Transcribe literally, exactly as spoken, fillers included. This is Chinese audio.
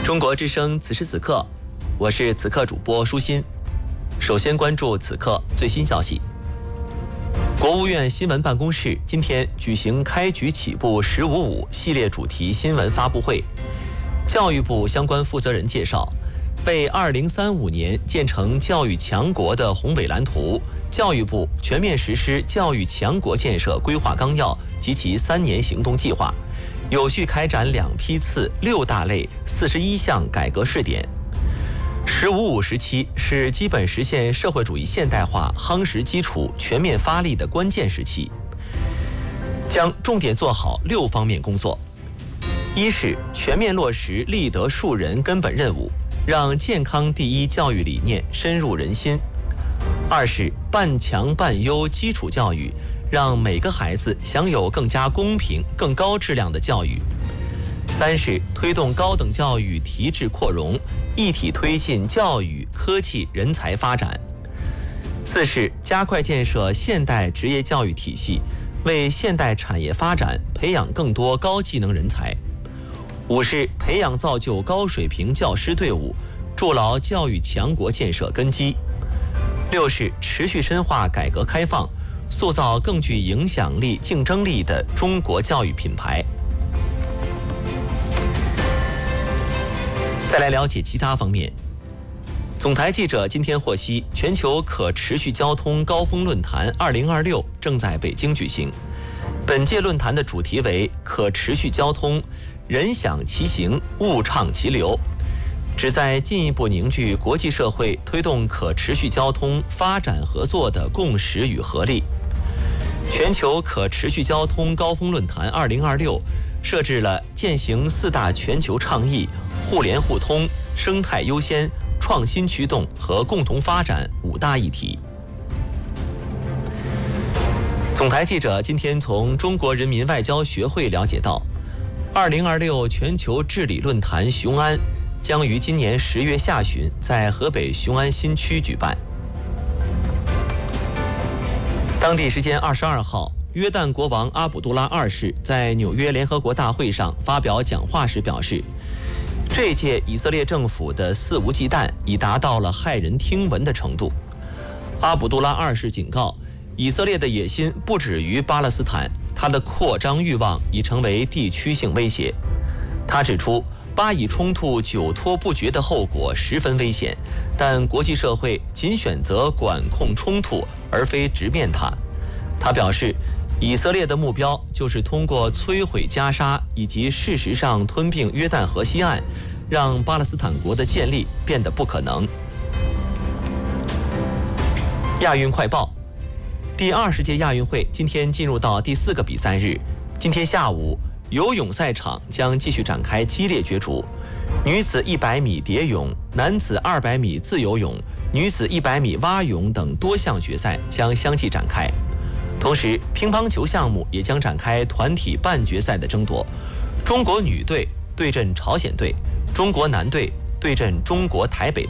中国之声此时此刻，我是此刻主播舒心。首先关注此刻最新消息。国务院新闻办公室今天举行开局起步十五五系列主题新闻发布会。教育部相关负责人介绍，为二零三五年建成教育强国的宏伟蓝图，教育部全面实施教育强国建设规划纲要及其三年行动计划，有序开展两批次六大类四十一项改革试点。十五五时期是基本实现社会主义现代化夯实基础、全面发力的关键时期，将重点做好六方面工作。一是全面落实立德树人根本任务，让健康第一教育理念深入人心；二是半强半优基础教育，让每个孩子享有更加公平、更高质量的教育；三是推动高等教育提质扩容，一体推进教育、科技、人才发展；四是加快建设现代职业教育体系，为现代产业发展培养更多高技能人才；五是培养造就高水平教师队伍，筑牢教育强国建设根基；六是持续深化改革开放，塑造更具影响力、竞争力的中国教育品牌。再来了解其他方面。总台记者今天获悉，全球可持续交通高峰论坛二零二六正在北京举行。本届论坛的主题为可持续交通，人享其行，物畅其流，旨在进一步凝聚国际社会推动可持续交通发展合作的共识与合力。全球可持续交通高峰论坛二零二六设置了践行四大全球倡议、互联互通、生态优先、创新驱动和共同发展五大议题。总台记者今天从中国人民外交学会了解到，二零二六全球治理论坛雄安将于今年十月下旬在河北雄安新区举办。当地时间二十二号，约旦国王阿卜杜拉二世在纽约联合国大会上发表讲话时表示，这届以色列政府的肆无忌惮已达到了骇人听闻的程度。阿卜杜拉二世警告，以色列的野心不止于巴勒斯坦，它的扩张欲望已成为地区性威胁。他指出，巴以冲突久拖不决的后果十分危险，但国际社会仅选择管控冲突，而非直面它。他表示，以色列的目标就是通过摧毁加沙以及事实上吞并约旦河西岸，让巴勒斯坦国的建立变得不可能。亚运快报，第二十届亚运会今天进入到第四个比赛日。今天下午，游泳赛场将继续展开激烈角逐，女子一百米蝶泳、男子二百米自由泳、女子一百米蛙泳等多项决赛将相继展开。同时，乒乓球项目也将展开团体半决赛的争夺，中国女队对阵朝鲜队，中国男队对阵中国台北队。